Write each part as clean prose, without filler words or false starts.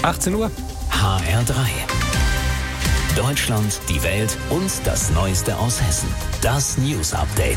18 Uhr. HR3. Deutschland, die Welt und das Neueste aus Hessen. Das News Update.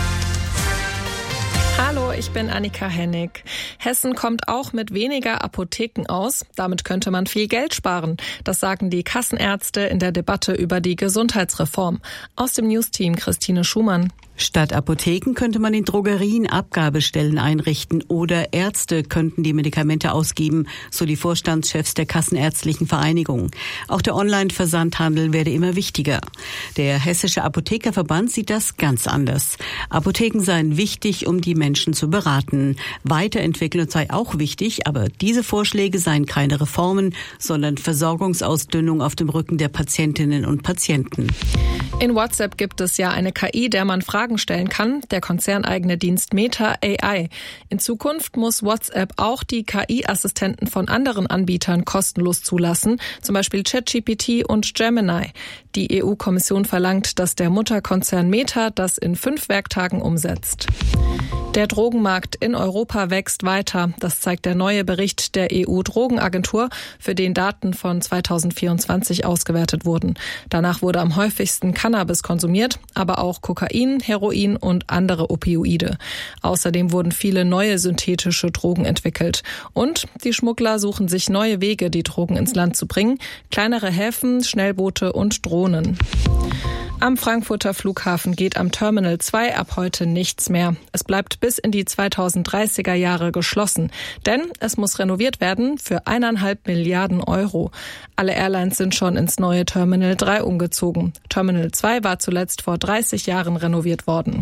Hallo, ich bin Annika Hennig. Hessen kommt auch mit weniger Apotheken aus. Damit könnte man viel Geld sparen. Das sagen die Kassenärzte in der Debatte über die Gesundheitsreform. Aus dem Newsteam Christine Schumann. Statt Apotheken könnte man in Drogerien Abgabestellen einrichten oder Ärzte könnten die Medikamente ausgeben, so die Vorstandschefs der Kassenärztlichen Vereinigung. Auch der Online-Versandhandel werde immer wichtiger. Der Hessische Apothekerverband sieht das ganz anders. Apotheken seien wichtig, um die Menschen zu beraten. Weiterentwicklung sei auch wichtig, aber diese Vorschläge seien keine Reformen, sondern Versorgungsausdünnung auf dem Rücken der Patientinnen und Patienten. In WhatsApp gibt es ja eine KI, der man Fragen stellen kann, der konzerneigene Dienst Meta AI. In Zukunft muss WhatsApp auch die KI-Assistenten von anderen Anbietern kostenlos zulassen, zum Beispiel ChatGPT und Gemini. Die EU-Kommission verlangt, dass der Mutterkonzern Meta das in 5 Werktagen umsetzt. Der Drogenmarkt in Europa wächst weiter. Das zeigt der neue Bericht der EU-Drogenagentur, für den Daten von 2024 ausgewertet wurden. Danach wurde am häufigsten Cannabis konsumiert, aber auch Kokain, Heroin und andere Opioide. Außerdem wurden viele neue synthetische Drogen entwickelt. Und die Schmuggler suchen sich neue Wege, die Drogen ins Land zu bringen. Kleinere Häfen, Schnellboote und Drohnen. Am Frankfurter Flughafen geht am Terminal 2 ab heute nichts mehr. Es bleibt bis in die 2030er Jahre geschlossen. Denn es muss renoviert werden für 1,5 Milliarden Euro. Alle Airlines sind schon ins neue Terminal 3 umgezogen. Terminal 2 war zuletzt vor 30 Jahren renoviert worden.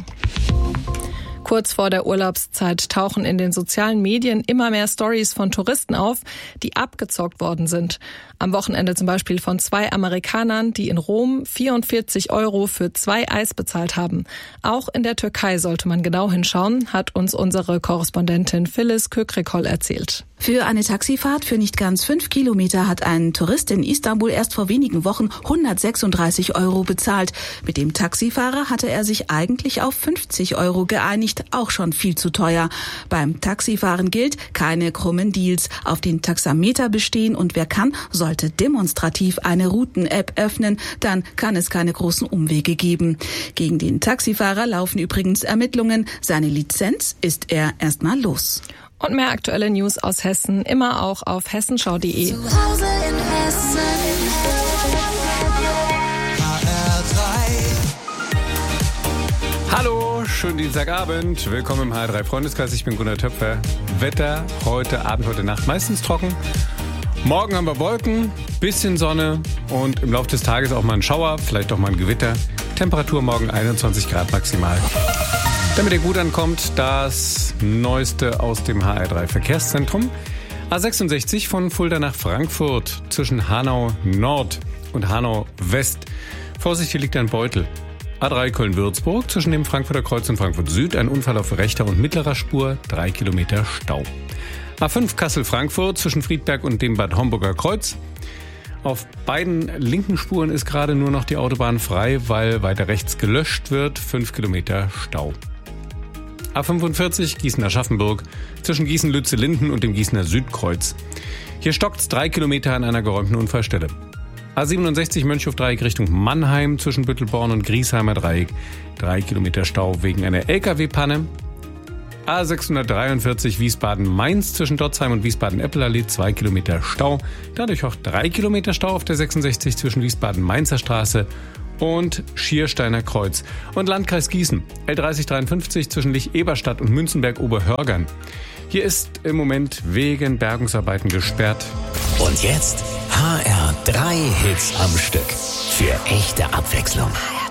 Kurz vor der Urlaubszeit tauchen in den sozialen Medien immer mehr Stories von Touristen auf, die abgezockt worden sind. Am Wochenende zum Beispiel von 2 Amerikanern, die in Rom 44 € für 2 Eis bezahlt haben. Auch in der Türkei sollte man genau hinschauen, hat uns unsere Korrespondentin Phyllis Kökrikol erzählt. Für eine Taxifahrt für nicht ganz 5 Kilometer hat ein Tourist in Istanbul erst vor wenigen Wochen 136 € bezahlt. Mit dem Taxifahrer hatte er sich eigentlich auf 50 € geeinigt, auch schon viel zu teuer. Beim Taxifahren gilt, keine krummen Deals. Auf den Taxameter bestehen und wer kann, sollte demonstrativ eine Routen-App öffnen, dann kann es keine großen Umwege geben. Gegen den Taxifahrer laufen übrigens Ermittlungen. Seine Lizenz ist er erstmal los. Und mehr aktuelle News aus Hessen immer auch auf hessenschau.de. Hallo, schönen Dienstagabend. Willkommen im HR3 Freundeskreis. Ich bin Gunnar Töpfer. Wetter heute Abend, heute Nacht meistens trocken. Morgen haben wir Wolken, bisschen Sonne und im Laufe des Tages auch mal ein Schauer, vielleicht auch mal ein Gewitter. Temperatur morgen 21 Grad maximal. Damit ihr gut ankommt, das Neueste aus dem HR3 Verkehrszentrum. A66 von Fulda nach Frankfurt zwischen Hanau Nord und Hanau West. Vorsicht, hier liegt ein Beutel. A3 Köln-Würzburg zwischen dem Frankfurter Kreuz und Frankfurt Süd. Ein Unfall auf rechter und mittlerer Spur, 3 Kilometer Stau. A5 Kassel-Frankfurt zwischen Friedberg und dem Bad Homburger Kreuz. Auf beiden linken Spuren ist gerade nur noch die Autobahn frei, weil weiter rechts gelöscht wird. 5 Kilometer Stau. A45 Gießen-Aschaffenburg zwischen Gießen-Lütze-Linden und dem Gießener Südkreuz. Hier stockt's 3 Kilometer an einer geräumten Unfallstelle. A67 Mönchhof-Dreieck Richtung Mannheim zwischen Büttelborn und Griesheimer Dreieck. 3 Kilometer Stau wegen einer LKW-Panne. A643 Wiesbaden-Mainz zwischen Dotzheim und Wiesbaden-Eppelallee. 2 Kilometer Stau. Dadurch auch 3 Kilometer Stau auf der 66 zwischen Wiesbaden-Mainzer Straße und Schiersteiner Kreuz. Und Landkreis Gießen, L3053 zwischen Lich-Eberstadt und Münzenberg-Oberhörgern. Hier ist im Moment wegen Bergungsarbeiten gesperrt. Und jetzt HR3 Hits am Stück. Für echte Abwechslung.